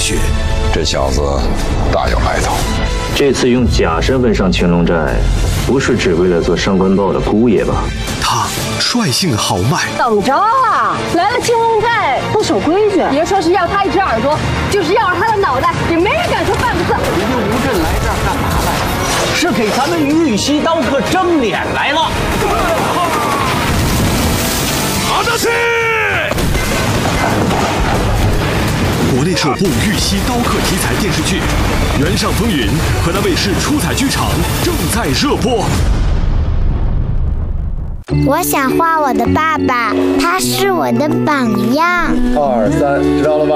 雪。 这小子大有来头。 这次用假身份上青龙寨，不是只为了做上官豹的姑爷吧？ 他率性豪迈。 怎么着啊？来了青龙寨不守规矩，别说是要他一只耳朵，就是要了他的脑袋，也没人敢说半个字。 人家吴镇来这儿干嘛来？是给咱们玉溪刀客争脸来了。 好的是。国内首部玉溪刀客题材电视剧《原上风云》河南卫视出彩剧场正在热播。 我想画我的爸爸，他是我的榜样。 2、3，知道了吗？